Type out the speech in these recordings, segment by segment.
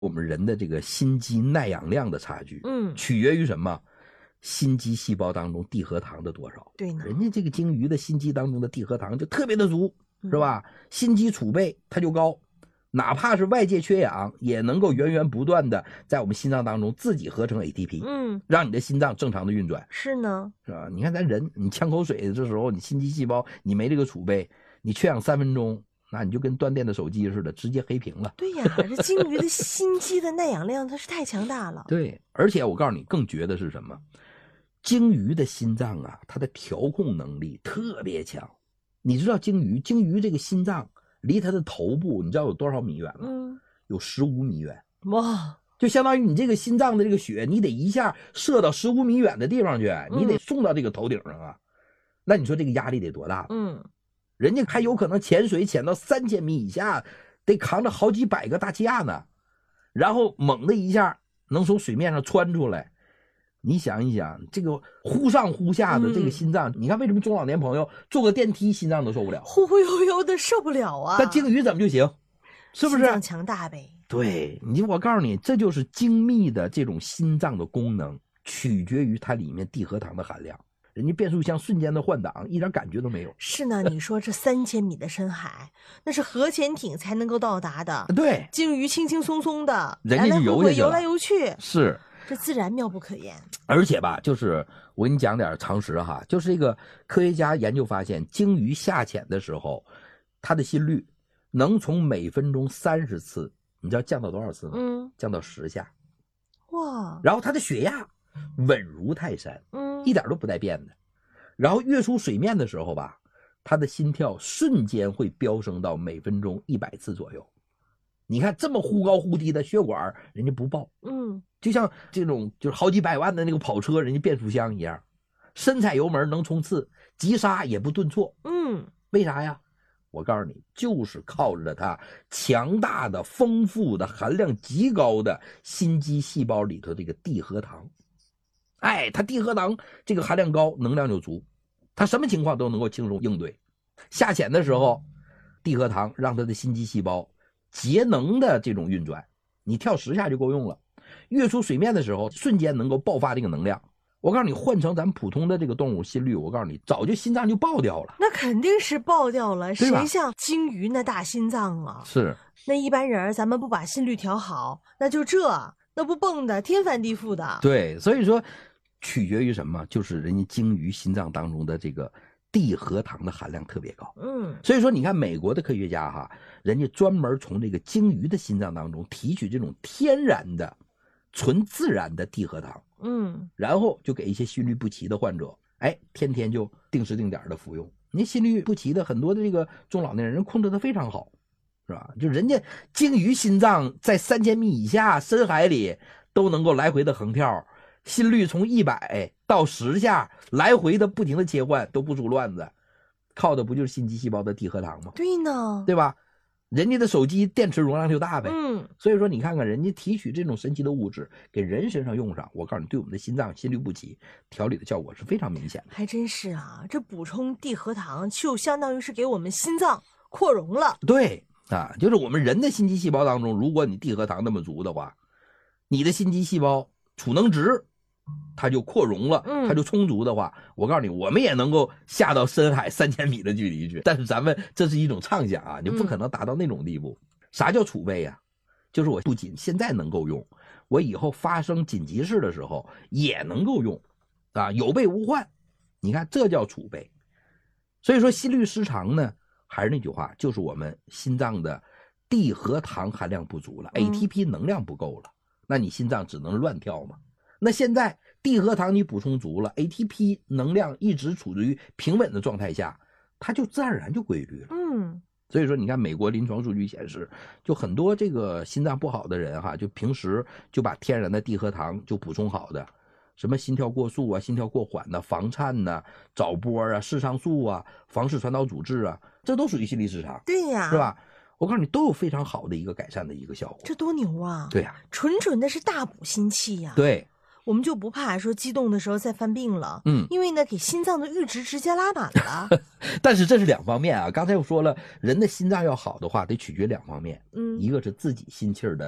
我们人的这个心肌耐氧量的差距，取决于什么？心肌细胞当中地核糖的多少。 对呢， 人家这个鲸鱼的心肌当中的地核糖就特别的足，是吧？心肌储备它就高，哪怕是外界缺氧，也能够源源不断的在我们心脏当中自己合成 ATP，让你的心脏正常的运转。 是呢， 是吧？你看咱人，你呛口水的这时候，你心肌细胞你没这个储备，你缺氧3分钟。那你就跟断电的手机似的，直接黑屏了。 对呀，这鲸鱼的心肌的耐氧量它是太强大了。 对，而且我告诉你，更绝的是什么？鲸鱼的心脏啊，它的调控能力特别强。你知道鲸鱼这个心脏离它的头部，你知道有多少米远吗？有15米远。 哇！ 就相当于你这个心脏的这个血，你得一下射到15米远的地方去，你得送到这个头顶上啊。那你说这个压力得多大？人家还有可能潜水潜到3000米以下，得扛着好几百个大气压呢，然后猛的一下能从水面上窜出来。你想一想，这个忽上忽下的这个心脏，你看为什么中老年朋友坐个电梯心脏都受不了， 忽忽悠悠的受不了啊？ 但鲸鱼怎么就行？是不是？ 心脏强大呗。 对，我告诉你，这就是精密的这种心脏的功能，取决于它里面地核糖的含量。人家变速箱瞬间的换挡，一点感觉都没有。 是呢，你说这3000米的深海，那是核潜艇才能够到达的。 对， 鲸鱼轻轻松松的， 人家就游来游去， 是这自然妙不可言。 而且吧，就是我给你讲点常识哈，就是这个科学家研究发现，鲸鱼下潜的时候，它的心率能从每分钟30次，你知道降到多少次吗？降到10下。 哇！ 然后它的血压稳如泰山，一点都不带变的。然后跃出水面的时候吧，它的心跳瞬间会飙升到每分钟100次左右。你看这么忽高忽低的血管，人家不爆，就像这种就是好几百万的那个跑车，人家变速箱一样，深踩油门能冲刺，急刹也不顿挫。为啥呀？我告诉你，就是靠着它强大的、丰富的、含量极高的心肌细胞里头这个地核糖。它地核糖这个含量高，能量就足，它什么情况都能够轻松应对。下潜的时候，地核糖让它的心肌细胞节能的这种运转，你跳10下就够用了。跃出水面的时候，瞬间能够爆发这个能量。我告诉你，换成咱们普通的这个动物心率，我告诉你，早就心脏就爆掉了。 那肯定是爆掉了，谁像鲸鱼那大心脏啊？ 是。 那一般人咱们不把心率调好，那不蹦的天翻地覆的。 对，所以说取决于什么？就是人家鲸鱼心脏当中的这个地核糖的含量特别高。所以说你看美国的科学家哈，人家专门从这个鲸鱼的心脏当中提取这种天然的、纯自然的地核糖。然后就给一些心律不齐的患者，天天就定时定点的服用。你心律不齐的很多的这个中老年人控制的非常好，是吧？就人家鲸鱼心脏在3000米以下深海里都能够来回的横跳，心率从100到10下来回的不停的切换，都不出乱子，靠的不就是心肌细胞的地核糖吗？ 对呢， 对吧？人家的手机电池容量就大呗。所以说你看看人家提取这种神奇的物质给人身上用上，我告诉你，对我们的心脏心律不齐调理的效果是非常明显的。 还真是啊，这补充地核糖就相当于是给我们心脏扩容了。 对啊，就是我们人的心肌细胞当中，如果你地核糖那么足的话，你的心肌细胞储能值它就扩容了，它就充足的话，我告诉你，我们也能够下到深海3000米的距离去。但是咱们这是一种畅想啊，你不可能达到那种地步。啥叫储备啊？就是我不仅现在能够用，我以后发生紧急事的时候也能够用啊，有备无患。你看这叫储备。所以说心律失常呢，还是那句话，就是我们心脏的地核糖含量不足了， ATP 能量不够了，那你心脏只能乱跳嘛。那现在地核糖你补充足了， ATP 能量一直处于平稳的状态下，它就自然而然就规律了。所以说你看美国临床数据显示，就很多这个心脏不好的人哈，就平时就把天然的地核糖就补充好的，什么心跳过速啊、心跳过缓呐、房颤呐、早波啊、视上素啊、房室传导阻滞啊，这都属于心律失常。 对呀， 是吧？我告诉你，都有非常好的一个改善的一个效果。 这多牛啊！ 对呀， 纯的是大补心气呀。 对。 我们就不怕说激动的时候再犯病了，因为呢给心脏的阈值直接拉满了。 但是这是2方面啊，刚才我说了，人的心脏要好的话，得取决2方面，一个是自己心气儿的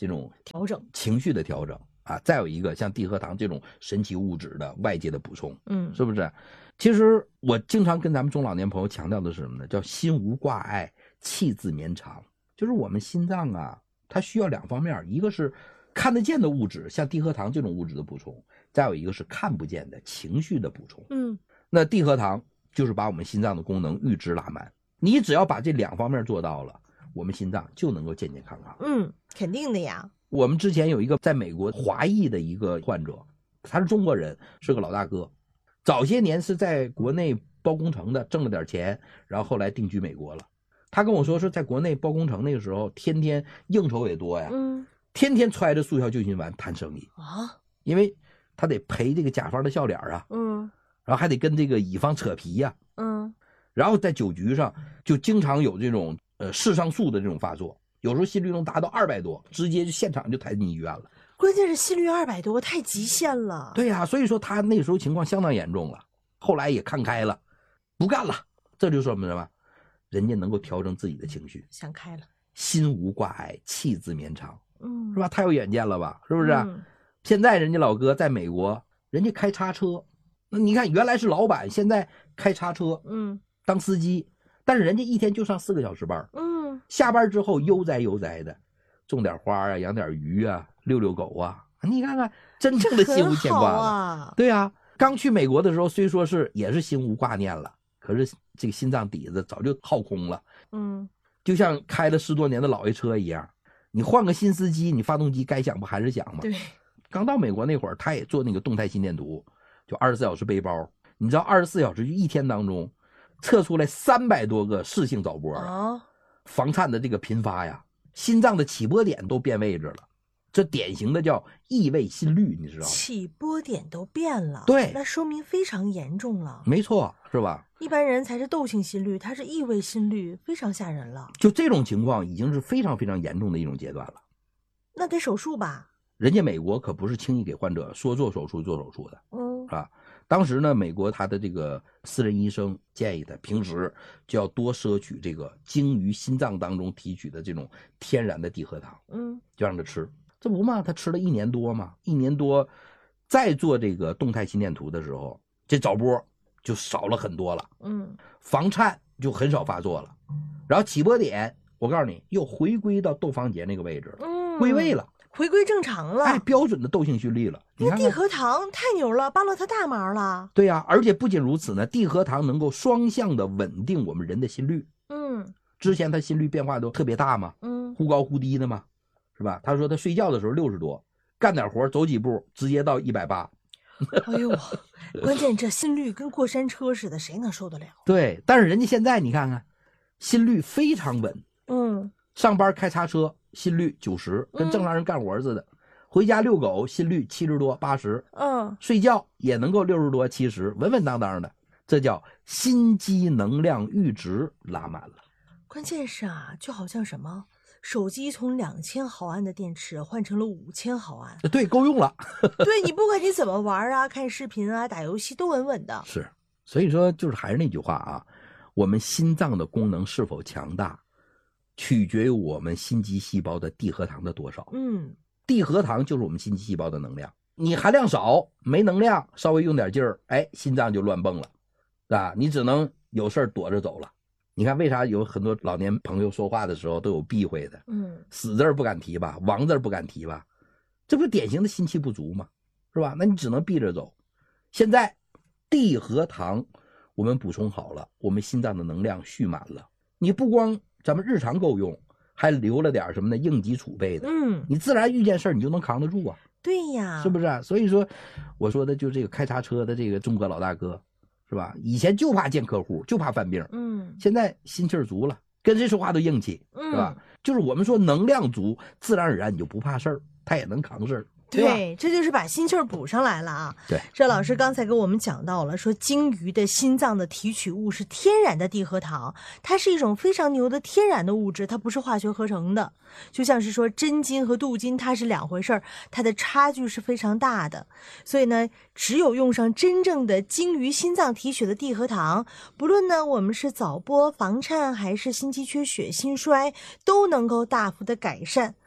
这种调整情绪的调整啊，再有一个像地核糖这种神奇物质的外界的补充，是不是？其实我经常跟咱们中老年朋友强调的是什么呢？叫心无挂碍，气自绵长。就是我们心脏啊，它需要两方面，一个是看得见的物质，像地核糖这种物质的补充，再有一个是看不见的情绪的补充。那地核糖就是把我们心脏的功能阈值拉满，你只要把这两方面做到了，我们心脏就能够健健康康。 肯定的呀。 我们之前有一个在美国华裔的一个患者，他是中国人，是个老大哥，早些年是在国内包工程的，挣了点钱，然后后来定居美国了。他跟我说是在国内包工程那个时候，天天应酬也多呀，天天揣着速效救心丸谈生意啊，因为他得赔这个甲方的笑脸啊，然后还得跟这个乙方扯皮呀，然后在酒局上就经常有这种肾上素的这种发作，有时候心率能达到200多，直接就现场就抬进医院了。 关键是心率200多，太极限了。 对呀，所以说他那时候情况相当严重了，后来也看开了，不干了。这就说明什么？人家能够调整自己的情绪， 想开了， 心无挂碍，气自绵长，是吧？太有远见了吧？是不是？现在人家老哥在美国，人家开叉车，那你看原来是老板，现在开叉车，当司机，但是人家一天就上4个小时班，下班之后悠哉悠哉的，种点花啊，养点鱼啊，遛遛狗啊，你看看真正的心无牵挂了。对啊，刚去美国的时候，虽说是也是心无挂念了，可是这个心脏底子早就耗空了。就像开了10多年的老爷车一样，你换个新司机，你发动机该响不还是响吗？ 对。 刚到美国那会儿，他也做那个动态心电图，就24小时背包，你知道24小时就一天当中测出来300多个室性早搏啊，房颤的这个频发呀，心脏的起搏点都变位置了，这典型的叫异位心律，你知道吗？ 起搏点都变了， 对， 那说明非常严重了。 没错，是吧？ 一般人才是窦性心律，他是异位心律，非常吓人了。 就这种情况已经是非常非常严重的一种阶段了。 那得手术吧？ 人家美国可不是轻易给患者说做手术做手术的，啊，当时呢，美国他的这个私人医生建议他平时就要多摄取这个经于心脏当中提取的这种天然的地核糖，就让他吃，这不嘛，他吃了1年多嘛，1年多，再做这个动态心电图的时候，这早搏就少了很多了，房颤就很少发作了，然后起搏点，我告诉你，又回归到窦房结那个位置了，归位了。 回归正常了， 哎，标准的窦性心律了。 那地核糖太牛了，帮了他大忙了。 对呀，而且不仅如此呢，地核糖能够双向的稳定我们人的心率。之前他心率变化都特别大嘛，忽高忽低的嘛，是吧？他说他睡觉的时候60多，干点活走几步直接到180。 哎呦，关键这心率跟过山车似的，谁能受得了？ 对，但是人家现在你看看，心率非常稳。上班开叉车。心率90，跟正常人干活似的，回家遛狗，心率70多80，睡觉也能够60多70，稳稳当当的，这叫心肌能量阈值拉满了。 关键是啊，就好像什么手机从2000毫安的电池换成了5000毫安， 对，够用了。 对，你不管你怎么玩啊，看视频啊，打游戏都稳稳的。 是，所以说就是还是那句话啊，我们心脏的功能是否强大，取决于我们心肌细胞的地核糖的多少。地核糖就是我们心肌细胞的能量，你含量少，没能量，稍微用点劲儿，哎，心脏就乱蹦了，啊，你只能有事躲着走了。你看为啥有很多老年朋友说话的时候都有避讳的？死字不敢提吧，亡字不敢提吧，这不是典型的心气不足吗？是吧？那你只能避着走。现在地核糖我们补充好了，我们心脏的能量蓄满了，你不光咱们日常够用，还留了点什么呢？应急储备的。你自然遇见事儿你就能扛得住啊。 对呀， 是不是？所以说我说的就这个开叉车的这个中国老大哥，是吧？以前就怕见客户，就怕犯病，现在心气儿足了，跟谁说话都硬气，是吧？就是我们说能量足，自然而然你就不怕事儿，他也能扛事儿。 对，这就是把心气儿补上来了啊！ 对， 这老师刚才跟我们讲到了，说鲸鱼的心脏的提取物是天然的地核糖，它是一种非常牛的天然的物质，它不是化学合成的。就像是说真金和镀金，它是两回事儿，它的差距是非常大的。所以呢，只有用上真正的鲸鱼心脏提取的地核糖，不论呢我们是早搏、房颤还是心肌缺血、心衰，都能够大幅的改善。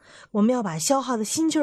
我们要把消耗的心气儿